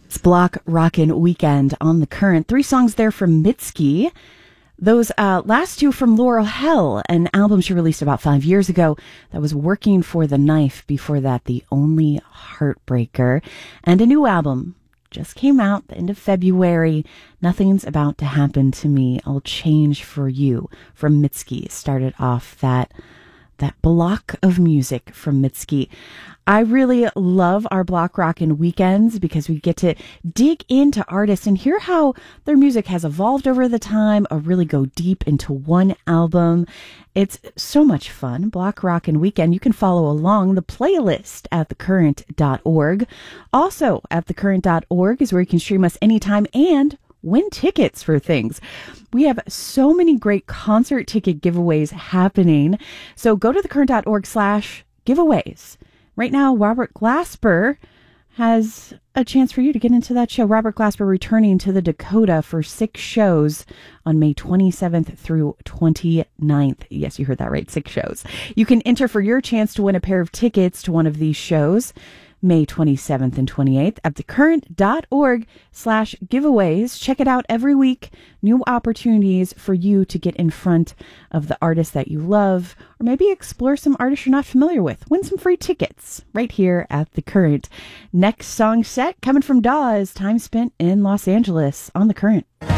It's Block Rockin' Weekend on The Current. 3 songs there from Mitski. Those last 2 from Laurel Hell, an album she released about 5 years ago that was Working for the Knife. Before that, The Only Heartbreaker. And a new album just came out the end of February. Nothing's About to Happen to Me. I'll Change for You from Mitski. Started off that block of music from Mitski. I really love our Block Rockin' Weekends because we get to dig into artists and hear how their music has evolved over the time, or really go deep into one album. It's so much fun. Block Rockin' Weekend. You can follow along the playlist at thecurrent.org. Also at thecurrent.org is where you can stream us anytime and win tickets for things. We have so many great concert ticket giveaways happening. So go to thecurrent.org/giveaways. Right now, Robert Glasper has a chance for you to get into that show. Robert Glasper returning to the Dakota for 6 shows on May 27th through 29th. Yes, you heard that right, 6 shows. You can enter for your chance to win a pair of tickets to one of these shows, May 27th and 28th at thecurrent.org/giveaways. Check it out every week. New opportunities for you to get in front of the artists that you love, or maybe explore some artists you're not familiar with. Win some free tickets right here at The Current. Next song set coming from Dawes, Time Spent in Los Angeles on The Current.